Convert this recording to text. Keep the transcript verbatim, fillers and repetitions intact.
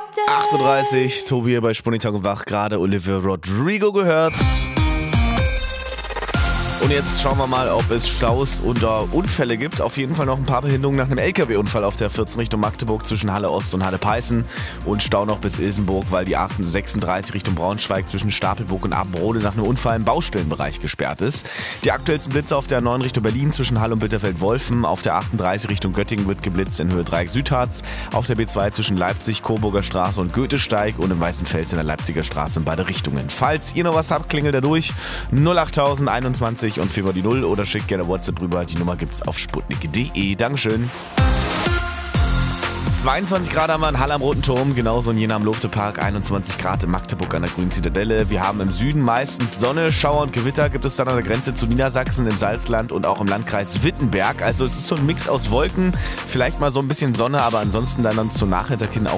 acht Uhr dreißig, Tobi hier bei Spunnitag und Wach, gerade Olivia Rodrigo gehört. Und jetzt schauen wir mal, ob es Staus oder Unfälle gibt. Auf jeden Fall noch ein paar Behinderungen nach einem L K W-Unfall auf der vierzehn Richtung Magdeburg zwischen Halle Ost und Halle Peißen. Und Stau noch bis Ilsenburg, weil die acht sechsunddreißig Richtung Braunschweig zwischen Stapelburg und Abenrode nach einem Unfall im Baustellenbereich gesperrt ist. Die aktuellsten Blitze auf der neun Richtung Berlin zwischen Halle und Bitterfeld-Wolfen. Auf der achtunddreißig Richtung Göttingen wird geblitzt in Höhe Dreieck Südharz. Auf der B zwei zwischen Leipzig, Coburger Straße und Goethesteig und im Weißenfels in der Leipziger Straße in beide Richtungen. Falls ihr noch was habt, klingelt da durch. null acht null einundzwanzig und viermal die null oder schickt gerne WhatsApp rüber. Die Nummer gibt's auf sputnik punkt de. Dankeschön. zweiundzwanzig Grad haben wir in Halle am Roten Turm, genauso in Jena am Loftepark, einundzwanzig Grad in Magdeburg an der Grünen Zitadelle. Wir haben im Süden meistens Sonne, Schauer und Gewitter gibt es dann an der Grenze zu Niedersachsen, im Salzland und auch im Landkreis Wittenberg. Also es ist so ein Mix aus Wolken, vielleicht mal so ein bisschen Sonne, aber ansonsten dann zum Nachmittag hin auch